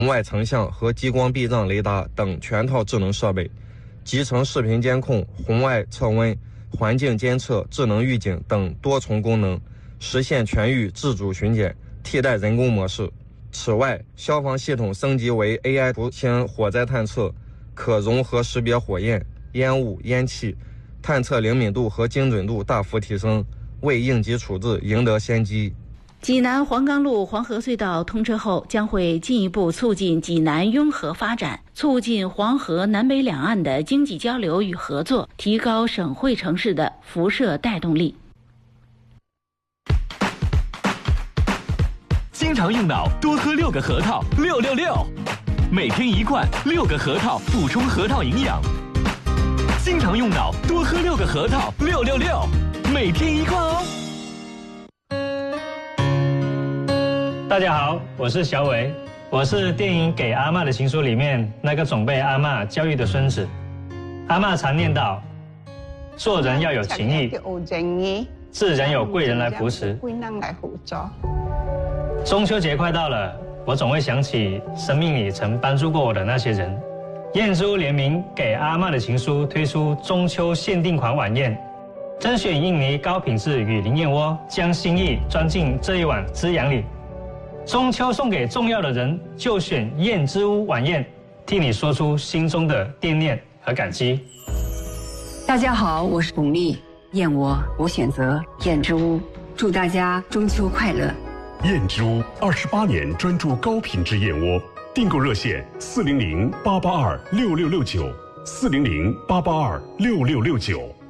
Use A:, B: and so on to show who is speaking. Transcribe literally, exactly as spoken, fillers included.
A: 红外成像和激光避障雷达等全套智能设备，集成视频监控、红外测温、环境监测、智能预警等多重功能，实现全域自主巡检，替代人工模式。此外，消防系统升级为 A I 图形火灾探测，可融合识别火焰、烟雾、烟气，探测灵敏度和精准度大幅提升，为应急处置赢得先机。
B: 济南黄冈路黄河隧道通车后，将会进一步促进济南拥河发展，促进黄河南北两岸的经济交流与合作，提高省会城市的辐射带动力。
C: 经常用脑，多喝六个核桃，六六六，每天一罐，六个核桃补充核桃营养。经常用脑，多喝六个核桃，六六六，每天一罐哦。
D: 大家好，我是小伟，我是电影《给阿嬷的情书》里面那个总被阿嬷教育的孙子。阿嬷常念叨，做人要有情义，自然有贵人来扶持。中秋节快到了，我总会想起生命里曾帮助过我的那些人。燕之屋联名《给阿嬷的情书》推出中秋限定款晚宴，甄选印尼高品质雨林燕窝，将心意装进这一碗滋养里。中秋送给重要的人，就选燕之屋晚宴，替你说出心中的惦念和感激。
E: 大家好，我是巩俐，燕窝我选择燕之屋，祝大家中秋快乐。
F: 燕之屋二十八年专注高品质燕窝，订购热线四零零八八二六六六九，四零零八八二六六六九。